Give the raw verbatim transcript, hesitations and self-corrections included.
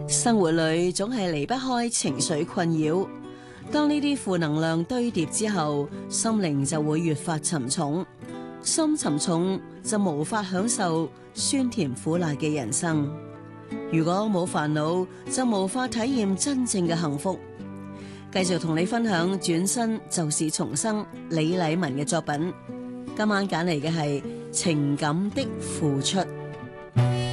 生活裏總係離不開情緒困擾，當呢啲負能量堆疊之後，心靈就會越發沉重，心沉重就無法享受酸甜苦辣嘅人生。如果冇煩惱，就無法體驗真正嘅幸福。繼續同你分享轉身就是重生李禮文嘅作品，今晚揀嚟嘅係情感的付出。